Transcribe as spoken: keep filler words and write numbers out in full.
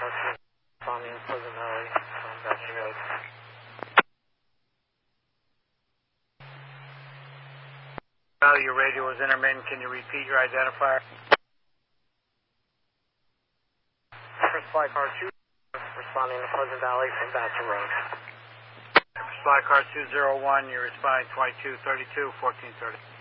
Responding in Pleasant Valley, on Baton Road. Valley, your radio is intermittent. Can you repeat your identifier? First Fly Car two, responding to Pleasant Valley from Baton Road. Fly Car two zero one, you're responding twenty-two thirty-two, fourteen thirty.